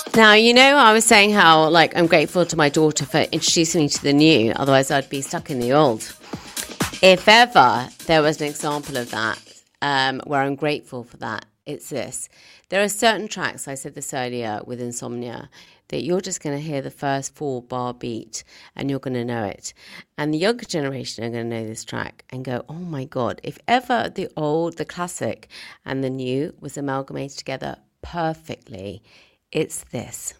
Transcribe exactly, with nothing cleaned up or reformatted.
Now, you know, I was saying how, like, I'm grateful to my daughter for introducing me to the new, otherwise I'd be stuck in the old. If ever there was an example of that, um, where I'm grateful for that, it's this. There are certain tracks, I said this earlier with Insomnia, that you're just going to hear the first four bar beat and you're going to know it. And the younger generation are going to know this track and go, oh my God, if ever the old, the classic and the new was amalgamated together perfectly, it's this.